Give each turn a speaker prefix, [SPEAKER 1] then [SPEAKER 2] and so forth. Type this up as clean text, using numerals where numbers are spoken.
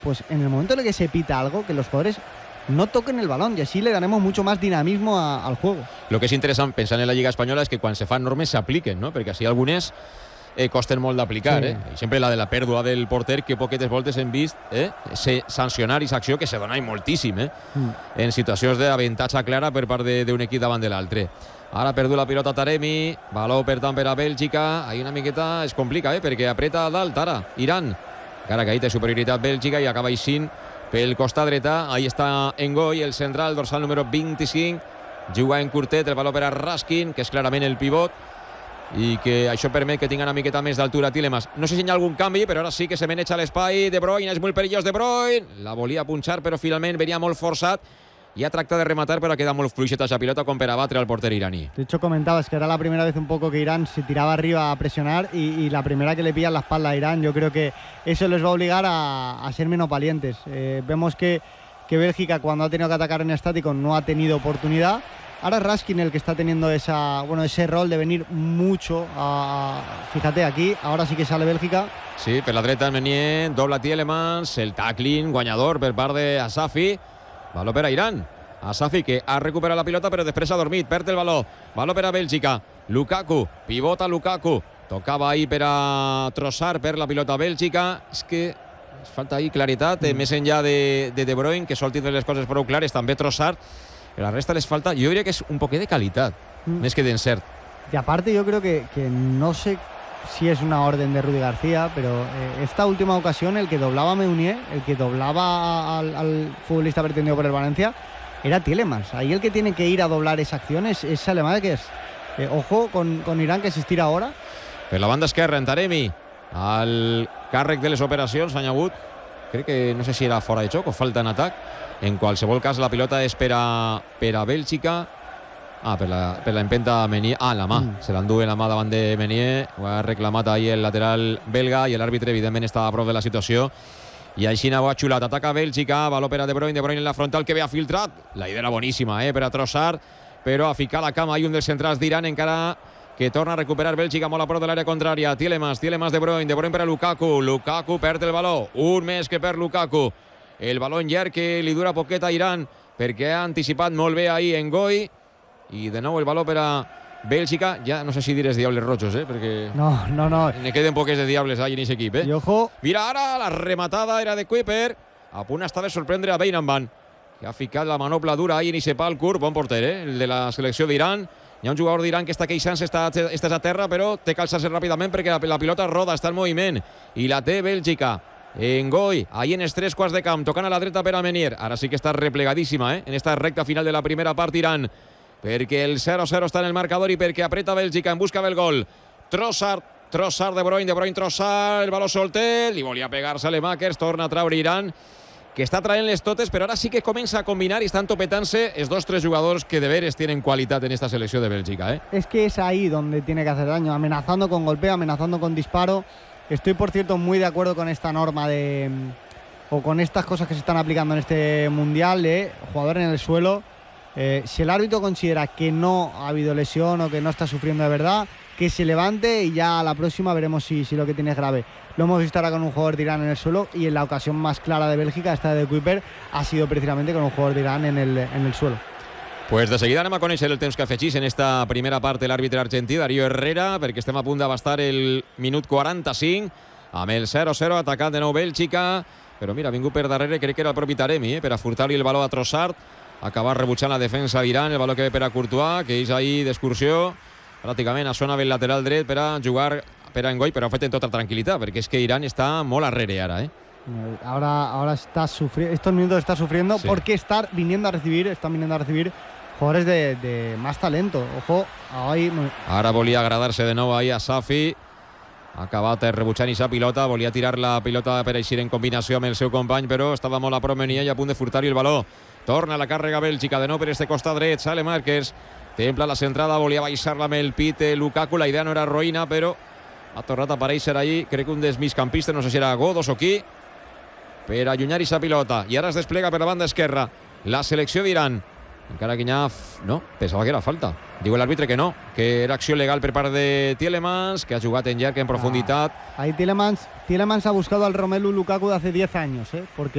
[SPEAKER 1] pues en el momento en el que se pita algo, que los jugadores no toquen el balón y així le daremos mucho más dinamismo al juego.
[SPEAKER 2] Lo que és interessant pensant en la Lliga Espanyola és que quan se fan normes s'apliquen, no? Perquè així algunes costen molt d'aplicar,
[SPEAKER 1] sí.
[SPEAKER 2] I sempre la de la pèrdua del porter, que poquetes voltes hem vist sancionar aquesta acció que se dona moltíssim, en situacions d'avantatge clara per part d'un equip davant de l'altre. Ara ha perdut la pilota Taremi, baló per tant per a Bèlgica, ahí una miqueta es complica, perquè apreta a dalt ara Iran, encara que ahí té superioritat Bèlgica i acaba eixint pel costat dreta. Ahí està Ngoy, el central, dorsal número 25, juga en curtet, el baló per a Raskin, que és clarament el pivot, i que això permet que tinga una miqueta més d'altura Tielemans. No sé si hi ha algun canvi, però ara sí que se meneja l'espai. De Bruyne, és molt perillós De Bruyne, la volia punxar però finalment venia molt forçat i ha tractat de rematar, però ha quedat molt fluixeta esa pilota com per abatre al porter iraní.
[SPEAKER 1] De hecho comentabas que era la primera vez un poco que Irán se tiraba arriba a presionar y la primera que le pilla la espalda a Irán. Yo creo que eso les va a obligar a ser menos valientes. Vemos que Bélgica, cuando ha tenido que atacar en estático, no ha tenido oportunidad. Ahora Raskin el que está teniendo ese rol de venir mucho fíjate aquí, ahora sí que sale Bèlgica.
[SPEAKER 2] Sí, per la dreta Meunier, doble Tielemans, el tackling guanyador per part d'Asafi. Baló per a Iran. Asafi, que ha recuperat la pilota però després ha dormit, perd el baló. Baló per a Bèlgica. Lukaku, pivota Lukaku. Tocava ahí per a Trossard per la pilota Bèlgica. És que falta ahí claritat, més enllà de Bruyne, que sol tindre les coses prou clares, també Trossard. Pero la resta les falta, yo diría que es un poquito de calidad, más que de encert.
[SPEAKER 1] Y aparte yo creo que no sé si es una orden de Rudi García, pero esta última ocasión el que doblaba a Meunier, el que doblaba al futbolista pretendido por el Valencia, era Tielemans. Ahí el que tiene que ir a doblar esa acción es Alemania, que es ojo con Irán, que se estira ahora.
[SPEAKER 2] Per la banda esquerra, en Taremi, al càrrec de les operacions, ha hagut, crec que no sé si era fora de joc o falta en atac. En qualsevol cas, la pilota és per a Bèlgica. Per la empenta Meunier. La mà. Se l'endú en la mà davant de Meunier. Ho ha reclamat ahir el lateral belga i l'àrbitre, evidentment, estava a prop de la situació. I així ho ha xulat. Ataca Bèlgica. Baló per a De Bruyne. De Bruyne en la frontal, que ve filtrat. La idea era boníssima, per a Trossard. Però a ficar la cama ahí un dels centrals d'Iran, encara que torna a recuperar Bèlgica molt a prop de l'àrea contrària. Tielemans De Bruyne. De Bruyne per a Lukaku. Lukaku perd el baló. Un més que per Lukaku. El baló en llarg que li dura poquet a Iran perquè ha anticipat molt bé ahir Ngoy, i de nou el baló per a Bèlgica. Ja no sé si diré diables rojos, perquè
[SPEAKER 1] no
[SPEAKER 2] ne queden poquets de diables ahí en aquest equip,
[SPEAKER 1] I ojo,
[SPEAKER 2] mira ara la rematada era de Kuiper, a punt està de sorprendre a Beinanban, que ha ficat la manopla dura ahir en aquest pal curt. Bon porter, el de la selecció d'Iran. Hi ha un jugador d'Iran que està queixant-se, estàs a terra, però té que alçar-se ràpidament perquè la pilota roda, està en moviment, i la té Bèlgica. Ngoy, ahí en els 3 quarts de camp, tocant a la dreta per a Meunier. Ara sí que està replegadíssima, en esta recta final de la primera part Iran, perquè el 0-0 està en el marcador i perquè apreta Bèlgica en busca del gol. Trossard De Bruyne, Trossard, el baló soltet, li volia pegar Saelemaekers, torna a traure Iran, que està traient-les totes, però ara sí que comença a combinar i estan topetant-se els 2-3 jugadors que de veres tienen qualitat en esta selecció de Bèlgica.
[SPEAKER 1] Es que es ahí donde tiene que hacer daño, amenazando con golpeo, amenazando con disparo. Estoy, por cierto, muy de acuerdo con esta norma o con estas cosas que se están aplicando en este Mundial de jugador en el suelo. Si el árbitro considera que no ha habido lesión o que no está sufriendo de verdad, que se levante y ya a la próxima veremos si lo que tiene es grave. Lo hemos visto ahora con un jugador de Irán en el suelo, y en la ocasión más clara de Bèlgica, esta de Kuiper, ha sido precisamente con un jugador de Irán en el suelo.
[SPEAKER 2] Pues de seguida anem a conèixer el temps que afegís en esta primera part l'àrbitre argentí, Darío Herrera, perquè estem a punt d'abastar el minut 45, amb el 0-0, atacant de nou Bèlgica, però mira, ha vingut per darrere, crec que era el propi Taremi, per a furtar-li el baló a Trossard, acabar rebutjant la defensa d'Iran, el baló que ve per a Courtois, que és ahí d'excursió, pràcticament a zona del lateral dret per a jugar per a Ngoy, però ha fet en tota tranquil·litat, perquè és que Iran està molt arrere ara,
[SPEAKER 1] Ahora está sufriendo, estos minutos está sufriendo, sí, porque están viniendo a recibir jugadores de más talento. Ojo, ahí.
[SPEAKER 2] Ara volia agradar-se de nou ahí a Safi. Ha acabat rebutjant aquesta pilota, volia tirar la pilota per eixir en combinació amb el seu company, però estava molt a prop Meunier i a punt de furtar-hi el baló. Torna la càrrega Bèlgica de nou per este costat dret. Saelemaekers templa la centrada, volia baixar-la amb el pit Lukaku. La idea no era roïna, però ha tornat a aparèixer ahí, crec que un dels migcampistes, no sé si era Godos o qui, per allunyar aquesta pilota. I ara es desplega per la banda esquerra la selecció d'Iran. Encara que no, pensava que era falta. Diu l'àrbitre que no, que era acció legal per part de Tielemans, que ha jugat en llarg, en profunditat.
[SPEAKER 1] Ahí Tielemans ha buscado al Romelu Lukaku de hace 10 años, porque